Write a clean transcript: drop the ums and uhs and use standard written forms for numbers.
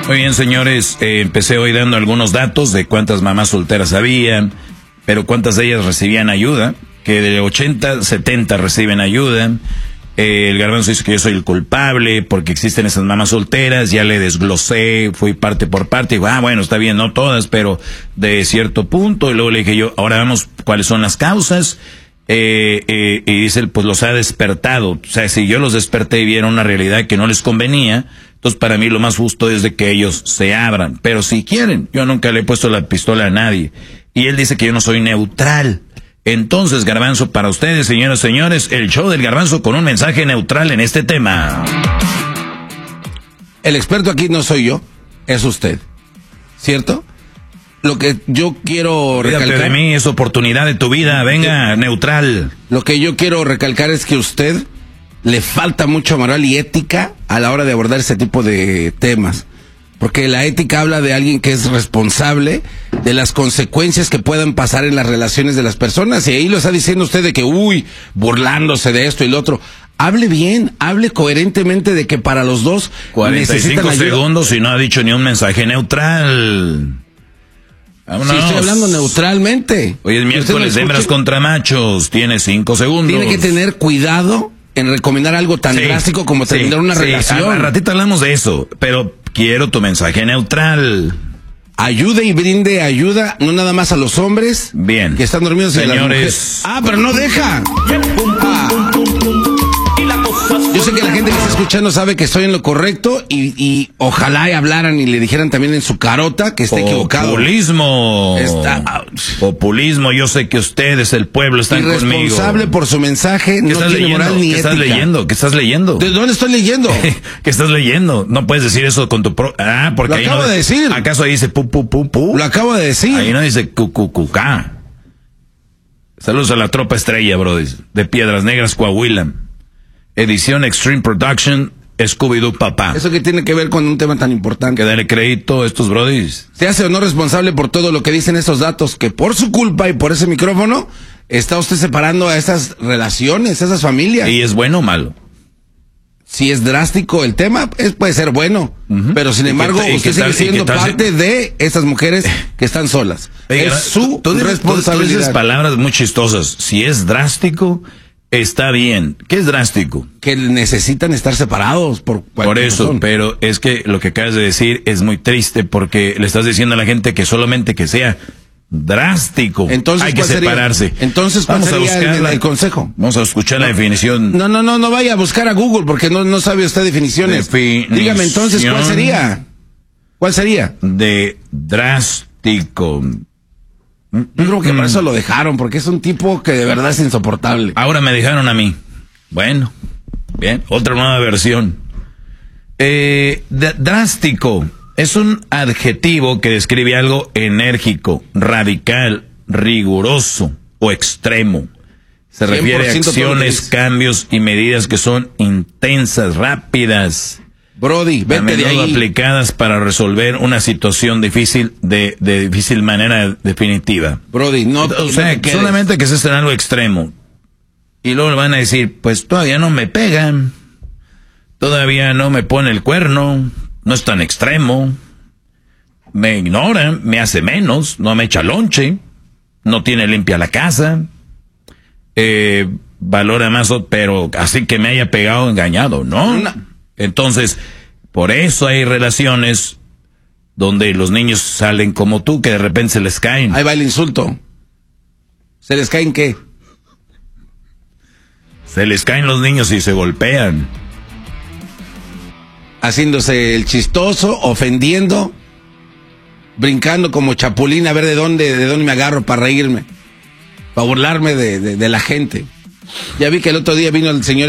Muy bien, señores, empecé hoy dando algunos datos de cuántas mamás solteras habían, pero cuántas de ellas recibían ayuda, que de 80, 70 reciben ayuda. El Garbanzo dice que yo soy el culpable porque existen esas mamás solteras, ya le desglosé, fui parte por parte, y bueno, está bien, no todas, pero de cierto punto, y luego le dije yo, ahora vamos cuáles son las causas, y dice él, pues los ha despertado, o sea, si yo los desperté y vieron una realidad que no les convenía, entonces para mí lo más justo es de que ellos se abran, pero si quieren, yo nunca le he puesto la pistola a nadie, y él dice que yo no soy neutral. Entonces, Garbanzo, para ustedes, señoras y señores, el show del Garbanzo con un mensaje neutral en este tema. El experto aquí no soy yo, es usted, ¿cierto? Lo que yo quiero recalcar... de mí, es oportunidad de tu vida, venga, neutral. Lo que yo quiero recalcar es que a usted le falta mucha moral y ética a la hora de abordar ese tipo de temas. Porque la ética habla de alguien que es responsable de las consecuencias que puedan pasar en las relaciones de las personas. Y ahí lo está diciendo usted de que, burlándose de esto y lo otro. Hable bien, hable coherentemente de que para los dos 45 segundos y no ha dicho ni un mensaje neutral. Sí, estoy hablando neutralmente. Hoy es miércoles de hembras contra machos. Tiene 5 segundos. Tiene que tener cuidado en recomendar algo tan drástico como terminar una relación. Al ratito hablamos de eso, pero quiero tu mensaje neutral. Ayude y brinde ayuda, no nada más a los hombres. Bien. Que están dormidos en las mujeres. Pero no deja. Yo sé que la gente que está escuchando sabe que estoy en lo correcto y ojalá y hablaran y le dijeran también en su carota que está equivocado. Populismo, yo sé que ustedes, el pueblo, están conmigo. Irresponsable por su mensaje, no tiene moral ni ética. ¿Qué estás leyendo? ¿De dónde estoy leyendo? ¿Qué estás leyendo? No puedes decir eso con tu porque lo ahí acabo de decir. ¿Acaso ahí dice pu? Lo acabo de decir. Ahí no dice cucucucá. Saludos a la tropa estrella, brother, de Piedras Negras, Coahuila. Edición Extreme Production, Scooby-Doo papá. ¿Eso qué tiene que ver con un tema tan importante? Que darle crédito a estos brodis. Se hace o no responsable por todo lo que dicen estos datos, que por su culpa y por ese micrófono, está usted separando a esas relaciones, a esas familias. ¿Y es bueno o malo? Si es drástico el tema, puede ser bueno. Pero sin embargo, usted sigue siendo parte de esas mujeres que están solas. Es su responsabilidad. Tú dices palabras muy chistosas. Si es drástico... Está bien. ¿Qué es drástico? Que necesitan estar separados por eso, razón. Pero es que lo que acabas de decir es muy triste porque le estás diciendo a la gente que solamente que sea drástico. Entonces, hay que separarse. Entonces, ¿cuál sería el consejo? Vamos a escuchar la definición. No vaya a buscar a Google porque no sabe usted definiciones. Dígame entonces, ¿cuál sería? ¿Cuál sería? De drástico. Yo creo que por eso lo dejaron, porque es un tipo que de verdad es insoportable. Ahora me dejaron a mí. Bueno, bien, otra nueva versión. Drástico es un adjetivo que describe algo enérgico, radical, riguroso o extremo. Se refiere a acciones, cambios y medidas que son intensas, rápidas. Brody, vete de ahí. Aplicadas para resolver una situación difícil de difícil manera definitiva. Brody, solamente que se esté en algo extremo. Y luego le van a decir, pues todavía no me pegan, todavía no me pone el cuerno, no es tan extremo, me ignora, me hace menos, no me echa lonche, no tiene limpia la casa, valora más, pero así que me haya pegado engañado, ¿no? Entonces, por eso hay relaciones donde los niños salen como tú, que de repente se les caen. Ahí va el insulto. ¿Se les caen qué? Se les caen los niños y se golpean. Haciéndose el chistoso, ofendiendo, brincando como chapulín a ver de dónde me agarro para reírme, para burlarme de la gente. Ya vi que el otro día vino el señor